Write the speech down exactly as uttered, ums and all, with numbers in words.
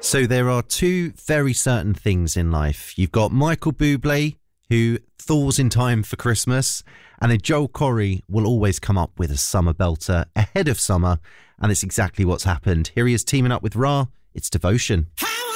So there are two very certain things in life. You've got Michael Bublé, who thaws in time for Christmas, and then Joel Corry will always come up with a summer belter ahead of summer, and it's exactly what's happened. Here he is teaming up with Ra. It's Devotion. How